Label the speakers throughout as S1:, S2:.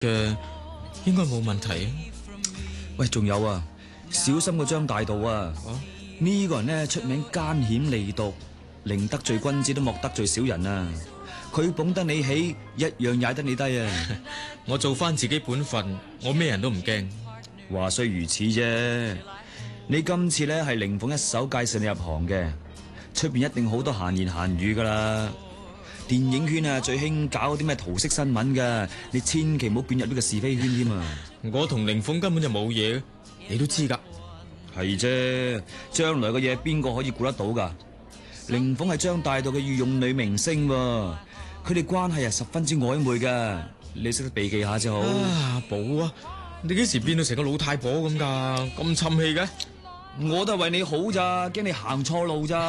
S1: 嘅應該冇問題啊。
S2: 喂，仲有啊，小心個張大道啊！呢個人呢，出名奸險利毒，寧得罪君子都莫得罪小人啊！佢捧得你起，一樣踩得你低啊！
S1: 我做翻自己本分，我咩人都唔驚。
S2: 話雖如此啫，你今次呢係凌鳳一手介紹你入行嘅，出邊一定好多閒言閒語噶啦。電影圈啊最興搞啲咩桃色新聞噶，你千祈唔好捲入呢個是非圈添啊！
S1: 我同凌鳳根本就冇嘢，你都知噶。
S2: 係啫，將來嘅嘢邊個可以估得到噶？凌鳳係張大道嘅御用女明星喎，佢哋關係係十分之曖昧噶，你識得避忌下就好。
S1: 啊，寶啊，你幾時變到成個老太婆咁噶？咁沉氣嘅？
S2: 我都係為你好咋，驚你行錯路咋。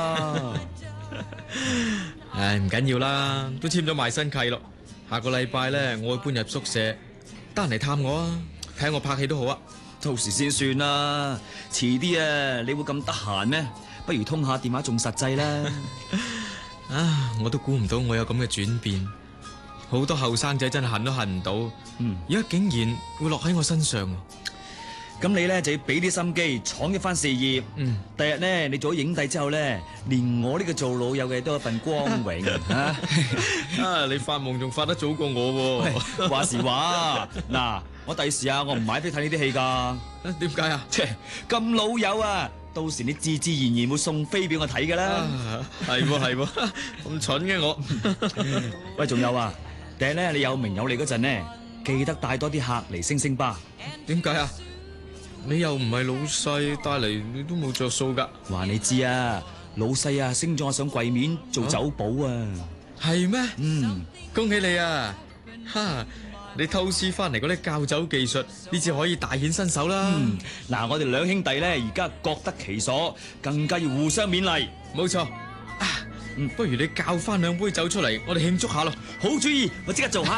S1: 唉，唔緊要啦，都簽咗賣身契咯。下個禮拜咧，我會搬入宿舍，得閒嚟探我啊，睇下我拍戲都好啊。
S2: 到時先算啦，遲啲啊，你會咁得閒咩？不如通下電話仲實際啦。
S1: 啊，我都估唔到我有咁嘅轉變，好多後生仔真係恨都恨唔到，而家竟然會落喺我身上。
S2: 咁你咧就要俾啲心機，闖一番事業。第日咧你做咗影帝之後咧，連我呢個做老友嘅都有份光榮啊！
S1: 啊，你發夢仲發得早過我喎。
S2: 話時話，嗱，我第時啊，我唔買飛睇呢啲戲噶。
S1: 點解啊？
S2: 切，咁老友啊，到時你自自然然會送飛俾我睇噶啦。
S1: 係喎係喎，咁蠢嘅我。
S2: 喂，仲有啊，第日咧你有名有利嗰陣呢，記得帶多啲客嚟星星吧。
S1: 點解啊？你又唔係老細，帶嚟你都冇着數噶。
S2: 話你知啊，老細啊升咗我上櫃面做酒保啊。
S1: 係咩？恭喜你啊！哈，你偷師翻嚟嗰啲教酒技術，呢次可以大顯身手啦。
S2: 嗱，我哋兩兄弟咧而家各得其所，更加要互相勉勵。
S1: 冇錯。啊，不如你教翻兩杯酒出嚟，我哋慶祝下咯。
S2: 好主意，我即刻做下。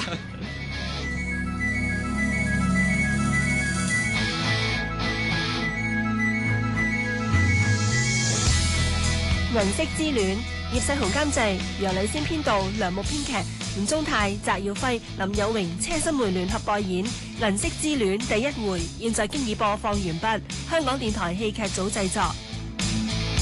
S3: 銀色之戀，葉世雄監製，楊麗仙編導，梁木編劇，吳宗泰、翟耀輝、林有榮、車心梅聯合代演《銀色之戀》第一回，現在經已播放完畢。香港電台戲劇組製作。